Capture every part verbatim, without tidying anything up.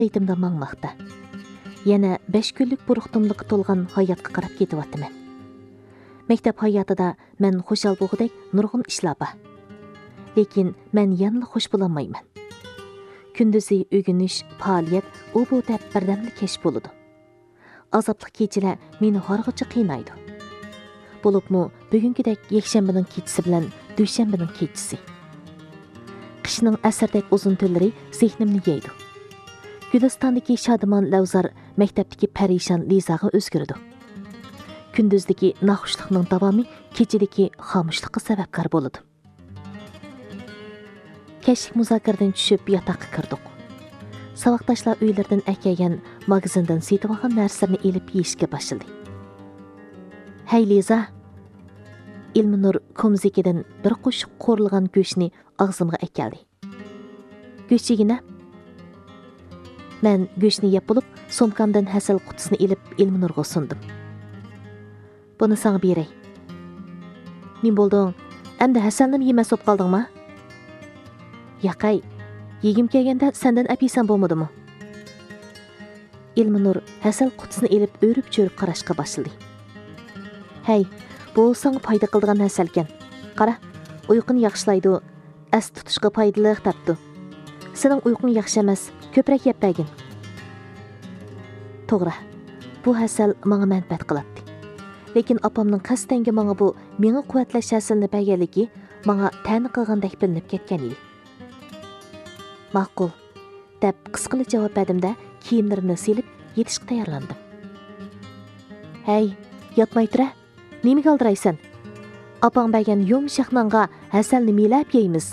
Etimdə mangmaqda. Yana besh kunlik buruqtumliqqa to'lgan hayotga qarab ketyapman. Maktab hayotida men xushal bo'lgudek nurg'un ishlar bor. Lekin men yanla xush bo'lamayman. Kunduzi o'g'inish, faoliyat u bu deb birdamli kesh bo'ladi. Azobli kechalar meni horg'icha qiynaydi. Bo'libmi bugünkidek yakshanbaning kechasi bilan dushanbaning kechasi. Qishning asardek uzun tunlari zehnimni yeydi. Gülistondagi shodimon lavzar maktabdagi parishon lizaga o'zgardi. Kunduzdagi naxushlikning davomi kechadagi xomushlikqa sababkor bo'ladi. Kechlik muzokaradan tushib yotoqqa kirdik. Savoqdoshlar uylaridan akagan magazindan setib olgan narsalarni elib yeyishga boshladi. Hey Liza, Ilminur komzikidan bir qo'shiq qo'rilgan go'shtni og'zimga akeldi. Go'shtchigina. Men go'shtni yeb bo'lib, somkamdan hasal qutisini elib Ilminurga sundim. Buni sana beray. Nim bo'lding? Endi hasalni yemas bo'lib qoldingmi? Yaqay, yegim kelganda sendan apisan bo'lmadimi? Ilminur hasal qutisini elib o'rib-cho'rib qarashga boshladi. Hey, bu sana foyda qiladigan hasal ekan. Qara, uyquni yaxshilaydi, as tutishga foydali tapdi. Sening uyqung yaxshi emas, ko'proq yeb bergin. To'g'ri, bu hasal menga manfaat qiladi. Lekin opamning qasdanga menga bu menga quvvatlash hasalini berganligi menga ta'ni qilgandek bilinib ketgan edi. Ma'qul, deb qisqacha javob berdim-da, kiyimlarimni silib, yetishga tayyorlandim. Hey, yotmay tura. Nima qaldiraysan? Opang bergan yumshoq nonga hasalni milab yeymiz.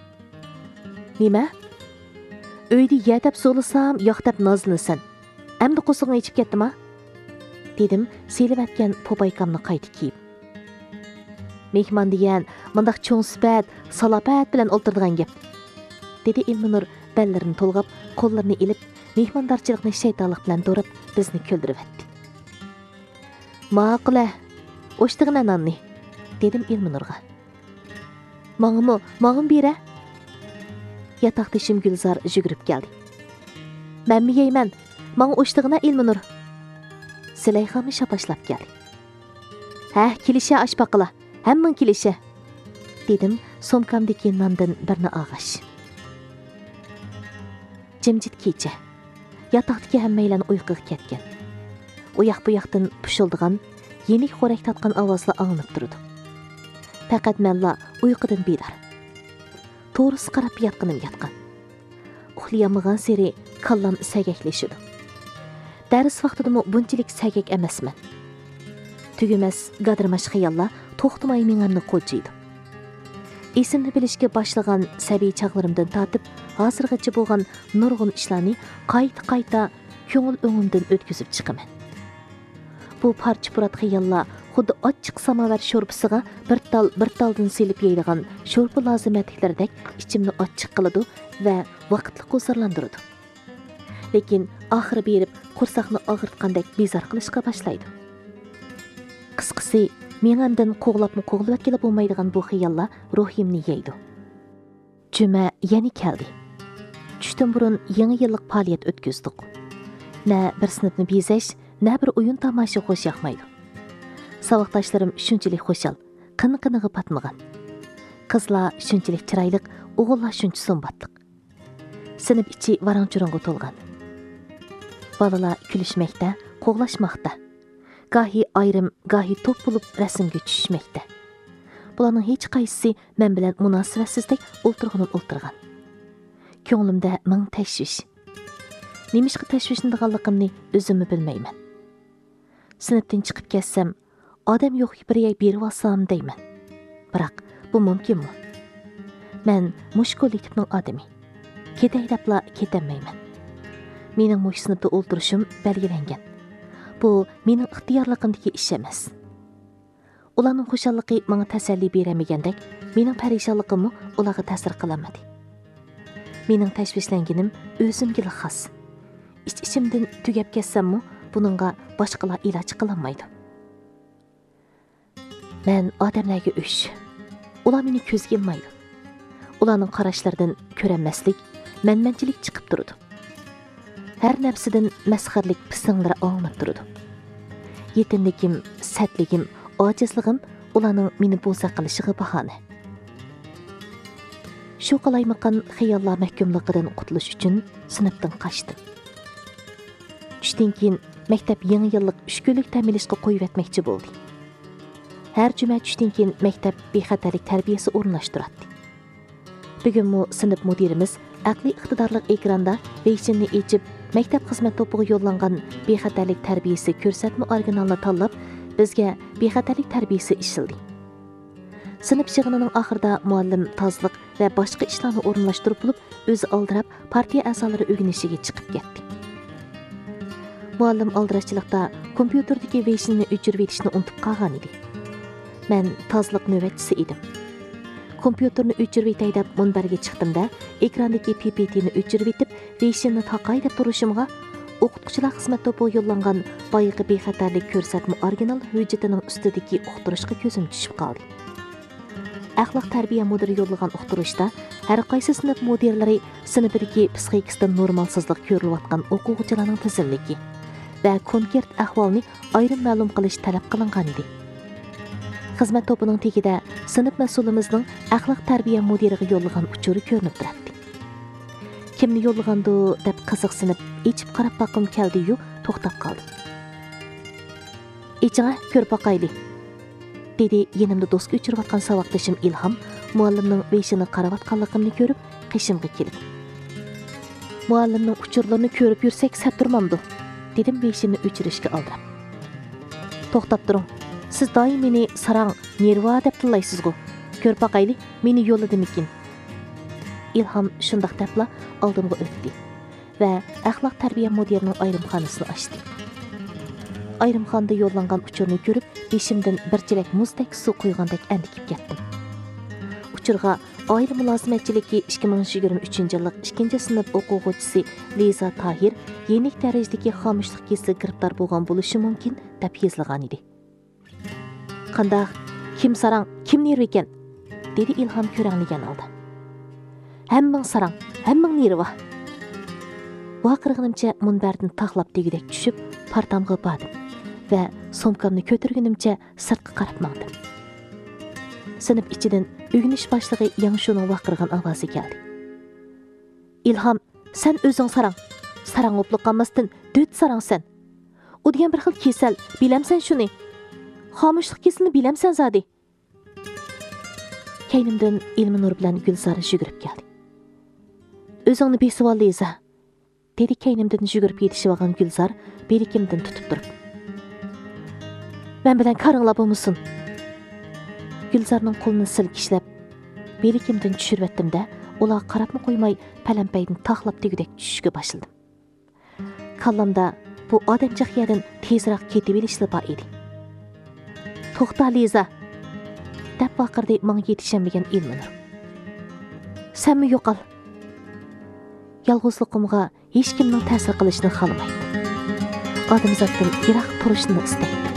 Nima? Uyda yetib so'lisam, yo'qdab nozlanasan. Endi qo'sig'ini ichib ketdimi? Dedim, silib atgan pobaykamni qayta kiyib. Mehmon degan mundaq cho'ng sifat, salopat bilan o'ltiradigan gap. Dedi Ilminur ballarini to'lg'ab, qo'llarini ilib, mehmondorchilikni shaytonlik bilan do'rib, bizni kuldirib etdi. Ma'qula, o'shtig'ina nonni, dedim Ilminurga. Ma'ngmi, ma'ngim bera? Yotoqdashim Gulzor yugurib keldi. Men mi yeyman? Ma'ng o'shtig'ina Ilminur. Silayxami shapashlab keldi. Ha, kilisha ashpaqila, hammin kilisha, dedim somkamdagi nondan birni og'ash. Jimjit kecha. Yotoqdagi hammaylar uyquga ketgan. U yoq bu yoqdan pushildigan, yenik xo'rak tatgan ovozlar anglanib turdi. Faqat menla uyqudan bedor. To'g'risi qarab yotqinim yotgan. Uxlayamagan seri kallam sagaklashidi. Dars vaqtida bunchalik sagak emasman. Tugumas gadirmash xayollar to'xtamay menimni qo'lchiydi. Esimni bilishga boshlagan sabiy chaqlarimdan tortib, hozirgacha bo'lgan nurg'un ishlarni qayta-qayta ko'ngil o'ngimdan o'tkazib chiqaman. Bu parcha-purat xayollar xuddi ochiq samovar sho'rbisiga bir tal bir taldan silib yeydigan sho'rpa lozimatliklardek ichimni ochiq qiladi va vaqtli qo'zarlantiradi. Lekin oxiri berib qursaqni og'ritgandek bezor qilishga boshlaydi. Qisqasi, menimdan qo'g'labmi qo'g'lab kelib bo'lmaydigan bu xayollar ruhimni yeydi. Juma yana keldi. Tushdan burun yangi yillik faoliyat o'tkazdik. Na bir sinfni bezash, na bir o'yin tomosha xo'sh yoqmaydi. Savoqdoshlarim shunchalik xo'shal, qini-qiniga patmagan. Qizlar shunchalik chiroyli, o'g'illar shuncha sombatliq. Sinf ichi varang-churangga to'lgan. Balalar kulishmoqda, qo'g'lashmoqda. Gahi ayrim, gahi to'p bo'lib rasmga tushishmoqda. Bularning hech qaysisi men bilan munosabatsizlik o'ltirg'anib o'ltirgan. Ko'nglimda ming tashvish. Nimishqa tashvishlanganligimni o'zimni bilmayman. Sinfdan chiqib ketsam, odam yo'q biriga berib olsam deyman. Biroq bu mumkinmi? Men mush kollektivning odami. Ketay debla ketammayman. Mening mush sinfda o'ltirishim belgilangan. Bu mening ixtiyorligimdagi ish emas. Ularning xushalliqi menga tasalli bermagandek, mening parishonligimni ularga ta'sir qilmadi. Mening tashvishlanganim o'zimga xos. Ich-ichimdan tugab ketsammi, buningga boshqalar iloj qilolmaydi. Men odamlarga o'sh. Ular meni ko'zga ilmaydi. Ularning qarashlaridan ko'ranmaslik, menmanchilik chiqib turadi. Her näpsidən məsxərlik pisingləri ağınıb durdu. Yetimligim, sətligim, acizligim ularning meni bo'sa qilishiga bahona. Shu qalaymaqan xiyollar mahkumligidan qutulish uchun sinfdan qochdim. Tushdan keyin maktab yangi yillik uch kunlik ta'minlashga qo'yib etmoqchi bo'ldi. Har juma tushdan keyin maktab bexatarlik tarbiyasi o'rinlashtiradi. Bugunmi sinf mudirimiz aqliy iqtidorli ekranda veysinni echib maktab xizmat to'piga yo'llangan bexatarlik tarbiyasi ko'rsatma originalni tanlab bizga bexatarlik tarbiyasi ishildi. Sinf yig'inining oxirida muallim tozliq va boshqa ishlarni o'rinlashtirib bo'lib, o'zi aldirab partiya a'zolari o'ginishiga chiqib ketdi. Muallim aldirashchilikda kompyuterdagi veysinni o'chirib etishni unutib qolgan edi. Men tozliq navbatchisi edim. Kompyuterni o'chirib etay deb munbarga chiqdimda, ekrandagi P P T'ni o'chirib etib, veysinni taqay deb turishimga o'qituvchilar xizmat to'piga yo'llangan boyiqi bexatarlik ko'rsatma original hujjatining ustidagi uqtirishga ko'zim tushib qoldi. Axloq tarbiya mudiri yo'llagan uqtirishda har qaysi sinf mudirlari sinfidagi psixikasidan normalsizlik ko'rilayotgan o'quvchilarning tizimligi va konkret ahvolni ayrim ma'lum qilish talab qilingan edi. Xizmat to'pining tegida sinf mas'ulimizning axloq tarbiya mudiriga yo'llagan uchuri ko'rinib turadi. Kimni yo'llagandi deb qiziqsinib, echib qarab baqim keldi-yu, to'xtab qoldi. "Echingga ko'rib baqayli", dedi yenimda do'stga uchirayotgan saboqdoshim Ilhom, muallimning veyshini qarayotganligimni ko'rib, qishimga kelib. "Muallimning uchurlarini ko'rib yursak sat turmamdi", dedim veyshini o'chirishga aldirab. "To'xtab turing. Siz doim meni sarang, nerva deb tillaysiz-ku. Ko'rib baqayli, meni yo'ladimikin?" Ilhom shundoq debla oldimga o'tdi va axloq tarbiya mudirining ayrimxonasini ochdi. Ayrimxonda yo'llangan uchurni ko'rib, beshimdan bir chelak muzdek suv quygandek andikib ketdim. Uchurga oila mulozimatchiligi ikki ming yigirma uchinchi yillik ikkinchi sinf o'quvchisi Liza Tahir yenik darajadagi xomushlik kesi giribdor bo'lgan bo'lishi mumkin deb yozilgan edi. "Qanday? Kim sarang, kim nervi ekan?" dedi Ilhom ko'ranglagan holda. "Hammang sarang, hammang nervi." Vaqirg'inimcha munbardan taxlab tegidek tushib, partamga bordim va somkamni ko'targunimcha sirtqa qarab mangdim. Sinf ichidan o'g'inish boshlig'i Yangshuning vaqirg'an ovozi keldi. "Ilhom, sen o'zing sarang. Sarang o'pliq qolmasdan do't sarang sen. U degan bir xil kasal, bilamsan shuni? Xomushlik kesilni bilamsan zodi." Kaynimdan ilmi nur bilan Gulzora yugurib keldi. "O'zingni besib ol, Liza", dedi kaynimdan yugurib yetishib olgan Gulzor berikimdan tutib turib. "Men bilan qaringlab bo'lmasin." Gulzorning qo'lini silkishlab berikimdan tushirib etdim-da, ular qarabmi qo'ymay palampaydan taxlab tegidek tushishga boshladim. Kallamda bu odamcha xiyadan tezroq ketib olishli bor edi. "To'xta, Liza", deb vaqirdi menga yetishamagan ilminur. "Senmi yo'qol?" Yolg'izligimga hech kimning ta'sir qilishini xohlamaydi. Odamzoddan yiroq turishni istaydi.